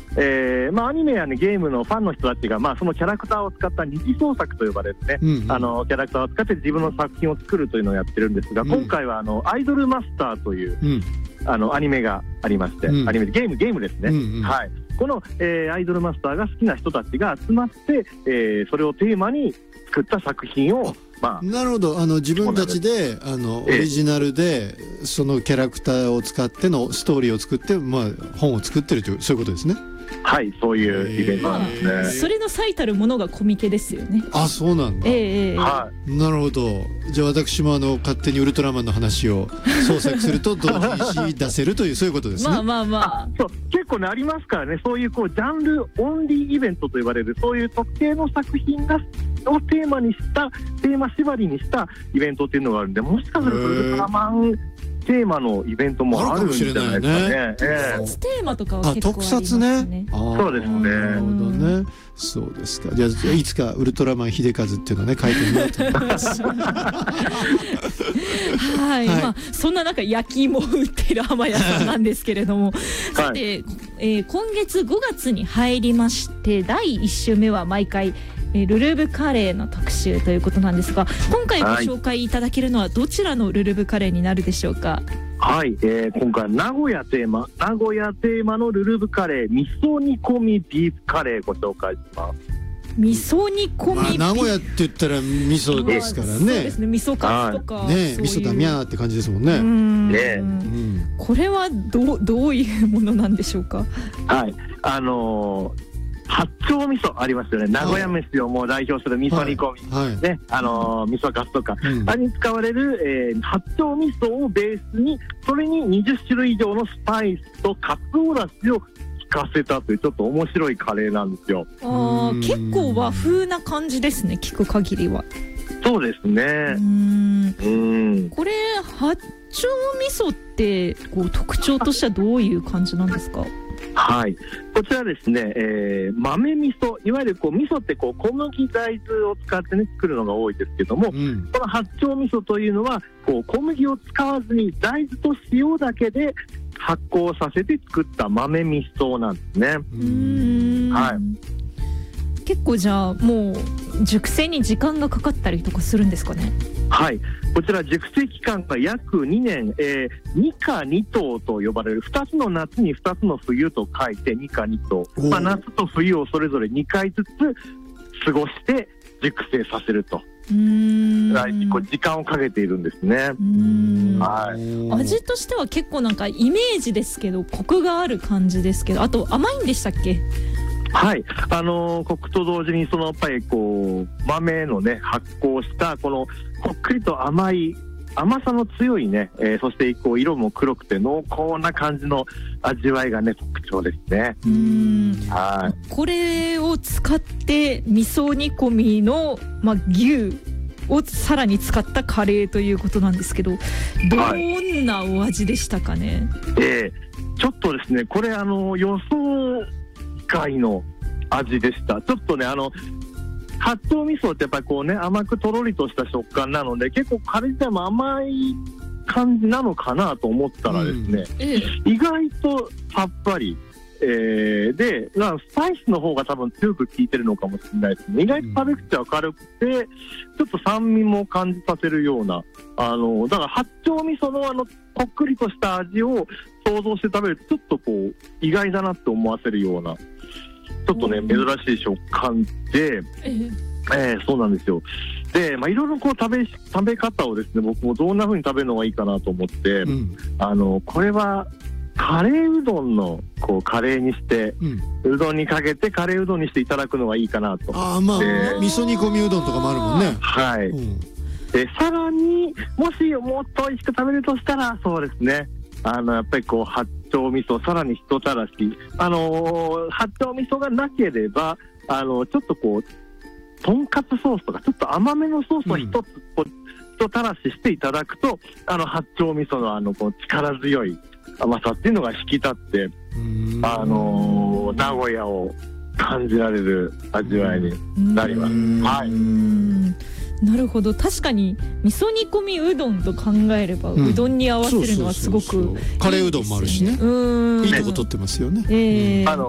アニメや、ね、ゲームのファンの人たちが、そのキャラクターを使った二次創作と呼ばれるね、キャラクターを使って自分の作品を作るというのをやってるんですが、今回はアイドルマスターという、アニメがありまして、アニメでゲームですね、はい、この、アイドルマスターが好きな人たちが集まって、それをテーマに作った作品をなるほど、自分たちでオリジナルでそのキャラクターを使ってのストーリーを作って、本を作ってるという、そういうことですね。 はい、そういうイベントなんですね。 それの最たるものがコミケですよね。 あ、そうなんだ。なるほど。じゃあ私も勝手にウルトラマンの話を創作すると同時に出せるというそういうことですね。 そう結構ねありますからね、そういうジャンルオンリーイベントと呼ばれる、そういう特定の作品をテーマにしたテーマ縛りにしたイベントっていうのがあるんで、もしかするとウルトラマンテーマのイベントもあるんじゃないですかね。 特撮テーマとかは結構ありますね。 特撮ね。 そうですね。 なるほどね。そうですか。じゃあいつかウルトラマン秀和っていうのをね書いてみようと思います。 はい。そんな中焼き芋を売っている浜屋さんなんですけれども、さて、今月5月に入りまして、第1週目は毎回ルルブカレーの特集ということなんですが、今回ご紹介いただけるのはどちらのルルブカレーになるでしょうか。 はい、今回は名古屋テーマのルルブカレー味噌煮込みビーフカレーご紹介します。 味噌煮込みビーフ、 名古屋って言ったら味噌ですからね。そうですね、味噌カツとか、 ね、味噌だみゃーって感じですもんね。 これはどういうものなんでしょうか。 はい、八丁味噌ありますよね。名古屋飯をもう代表する味噌煮込み、ね、味噌カツとか、あれに使われる、八丁味噌をベースに、それに20種類以上のスパイスとかつおだしを効かせたというちょっと面白いカレーなんですよ。 結構和風な感じですね、聞く限りは。 そうですね。 これ八丁味噌って特徴としてはどういう感じなんですか。 はい、こちらですね、豆味噌、いわゆる味噌って小麦大豆を使ってね作るのが多いですけども、この八丁味噌というのは小麦を使わずに大豆と塩だけで発酵させて作った豆味噌なんですね。はい、 結構じゃあもう熟成に時間がかかったりとかするんですかね。 はい、こちら熟成期間が約2年、2夏2冬と呼ばれる、2つの夏に2つの冬と書いて2夏2冬、夏と冬をそれぞれ2回ずつ過ごして熟成させると。時間をかけているんですね。味としては結構なんかイメージですけどコクがある感じですけど、あと甘いんでしたっけ。 はい、コクと同時にやっぱり豆のね発酵したこのこっくりと甘さの強いね、そして色も黒くて濃厚な感じの味わいがね特徴ですね。 これを使って味噌煮込みの、牛をさらに使ったカレーということなんですけど、どんなお味でしたかね。 ちょっとですねこれ予想外の味でした。ちょっとね八丁味噌ってやっぱり甘くとろりとした食感なので、結構カレー自体も甘い感じなのかなと思ったらですね、意外とさっぱり、でスパイスの方が多分強く効いてるのかもしれないですね。意外と食べ口は軽くてちょっと酸味も感じさせるような、だから八丁味噌のこっくりとした味を想像して食べるとちょっと意外だなって思わせるような、ちょっとね珍しい食感で、そうなんですよ。で、いろいろ食べ方をですね、僕もどんな風に食べるのがいいかなと思って、これはカレーうどんのカレーにして、うどんにかけてカレーうどんにしていただくのがいいかなと思って。味噌煮込みうどんとかもあるもんね。 はい。でさらにもしもっと美味しく食べるとしたら、そうですね、やっぱり八丁味噌さらに一たらし、八丁味噌がなければちょっととんかつソースとかちょっと甘めのソースを一たらししていただくと、八丁味噌の力強い甘さっていうのが引き立って、名古屋を感じられる味わいになります。はい。 なるほど、確かに味噌煮込みうどんと考えれば、うどんに合わせるのはすごくいいですよね。 カレーうどんもあるしね、いいとこ取ってますよね。